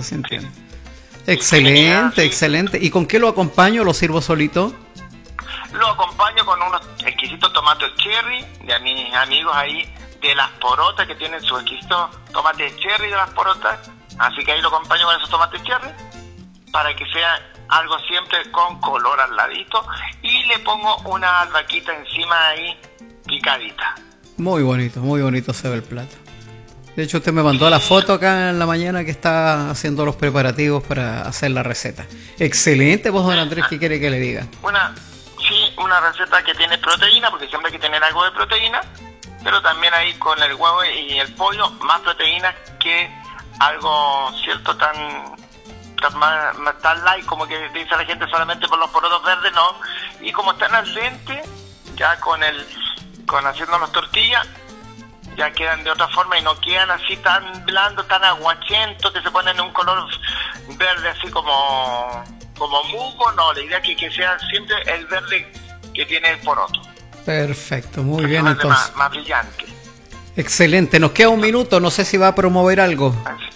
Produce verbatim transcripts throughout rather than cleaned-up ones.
entiendo, sí entiendo. Excelente, excelente. ¿Y con qué lo acompaño? ¿Lo sirvo solito? Lo acompaño con unos exquisitos tomates cherry de mis amigos ahí de Las Porotas, que tienen sus exquisitos tomates cherry de Las Porotas. Así que ahí lo acompaño con esos tomates cherry para que sea algo siempre con color al ladito. Y le pongo una albahaquita encima ahí picadita. Muy bonito, muy bonito se ve el plato. De hecho, usted me mandó la foto acá en la mañana que está haciendo los preparativos para hacer la receta. Excelente, vos, don Andrés, ¿qué quiere que le diga? Una, sí, una receta que tiene proteína, porque siempre hay que tener algo de proteína, pero también ahí con el huevo y el pollo, más proteína que algo, cierto, tan, tan, más, tan light, como que dice la gente solamente por los porotos verdes, no. Y como están al dente, ya con el, con haciendo las tortillas, ya quedan de otra forma y no quedan así tan blandos, tan aguachentos, que se ponen en un color verde así como como musgo. No, la idea es que, que sea siempre el verde que tiene el poroto. Perfecto, muy bien, entonces. Más, más brillante. Excelente, nos queda un minuto, no sé si va a promover algo.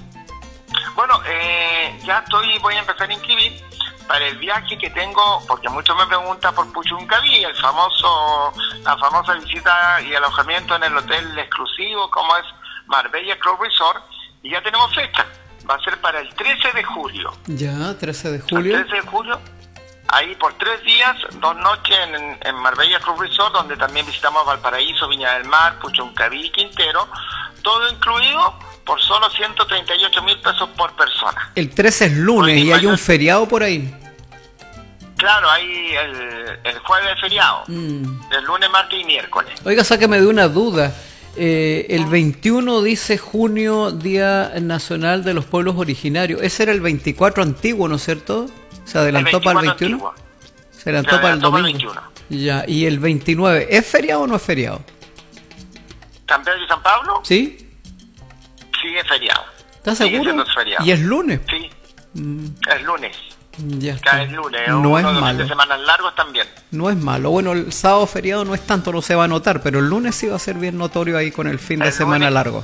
Bueno, eh, ya estoy, voy a empezar a inscribir para el viaje que tengo, porque muchos me preguntan por Puchuncaví, el famoso, la famosa visita y alojamiento en el hotel exclusivo como es Marbella Club Resort, y ya tenemos fecha, va a ser para el trece de julio. Ya, trece de julio. El trece de julio, ahí por tres días, dos noches en, en Marbella Club Resort, donde también visitamos Valparaíso, Viña del Mar, Puchuncaví y Quintero, todo incluido por solo ciento treinta y ocho mil pesos por persona. El trece es lunes. Oye, y hay un feriado por ahí. Claro, hay el, el jueves es feriado, mm. el lunes, martes y miércoles. Oiga, sáqueme de una duda. Eh, el veintiuno dice junio, Día Nacional de los Pueblos Originarios. Ese era el veinticuatro antiguo, ¿no es cierto? ¿Se adelantó para el veintiuno? Antiguo. Se adelantó, Se adelantó para el domingo. Para el veintiuno. Ya, y el veintinueve, ¿es feriado o no es feriado? ¿San Pedro y San Pablo? Sí. Sí, es feriado. ¿Estás seguro? ¿Y es lunes? Sí, mm. es lunes. Ya está. Cada es lunes. No uno es de malo. De semanas largos también. No es malo. Bueno, el sábado feriado no es tanto, no se va a notar, pero el lunes sí va a ser bien notorio ahí con el fin el de semana lunes, largo.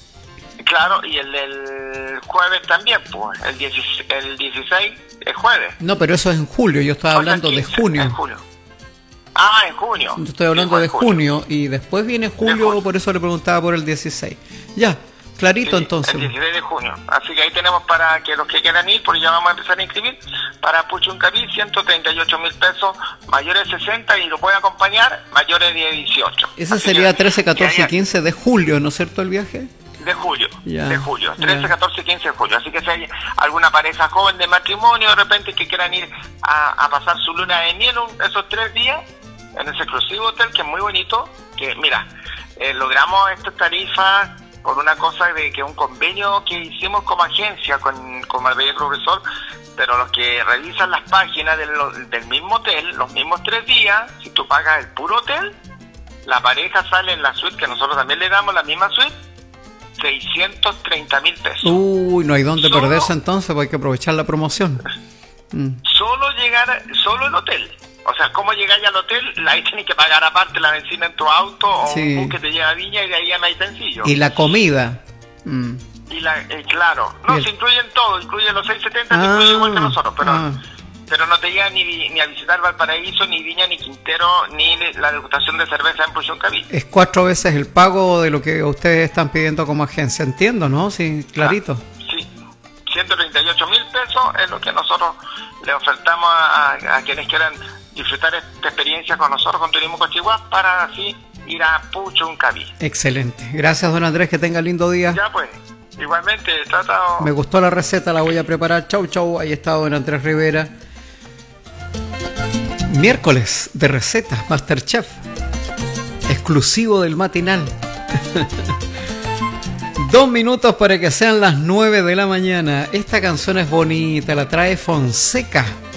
Claro, y el del jueves también, pues. El dieciséis, el dieciséis es jueves. No, pero eso es en julio. Yo estaba hablando quince, de junio. En julio. Ah, en junio. Yo estoy hablando sí, de junio y después viene julio, julio, por eso le preguntaba por el dieciséis. Ya. Clarito, sí, entonces. El dieciséis de junio. Así que ahí tenemos para que los que quieran ir, porque ya vamos a empezar a inscribir, para Puchuncaví, ciento treinta y ocho mil pesos, mayores de sesenta y lo pueden acompañar, mayores de dieciocho. Ese Así sería que, trece, catorce y quince de julio, ¿no es cierto el viaje? De julio, ya, de julio, trece, ya. catorce y quince de julio. Así que si hay alguna pareja joven de matrimonio, de repente que quieran ir a, a pasar su luna de miel esos tres días, en ese exclusivo hotel, que es muy bonito, que mira, eh, logramos estas tarifas por una cosa de que un convenio que hicimos como agencia con, con Marbella Club Resort, pero los que revisan las páginas del, del mismo hotel, los mismos tres días, si tú pagas el puro hotel, la pareja sale en la suite, que nosotros también le damos la misma suite, seiscientos treinta mil pesos. Uy, no hay dónde solo, perderse entonces, pues hay que aprovechar la promoción. Mm. Solo llegar, solo el hotel. O sea, ¿cómo llegáis al hotel? Ahí tenés que pagar aparte la benzina en tu auto o sí. un bus que te lleva a Viña y de ahí a más sencillo. Y la comida. Mm. Y la, eh, claro. No, el... se incluyen todo, incluyen los seiscientos setenta, ah, se incluye igual que nosotros, pero ah. pero no te llega ni, ni a visitar Valparaíso, ni Viña, ni Quintero, ni la degustación de cerveza en Puchuncaví. Es cuatro veces el pago de lo que ustedes están pidiendo como agencia, entiendo, ¿no? Sí, clarito. Ah, sí, ciento treinta y ocho mil pesos es lo que nosotros le ofertamos a, a, a quienes quieran disfrutar esta experiencia con nosotros, con Turismo Cochiguá, para así ir a Puchuncaví. Excelente. Gracias, don Andrés, que tenga lindo día. Ya pues, igualmente, tratado. Me gustó la receta, la voy a preparar. Chau, chau. Ahí está don Andrés Rivera. Miércoles de recetas, Masterchef. Exclusivo del matinal. Dos minutos para que sean las nueve de la mañana. Esta canción es bonita, la trae Fonseca.